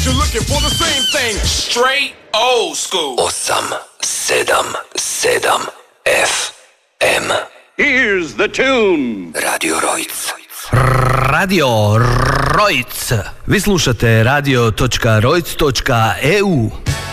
You're looking for the same thing. Straight old school. 877 FM. Here's the tune. Radio Rojc. Radio Rojc. Vi slušate radio.rojc.eu.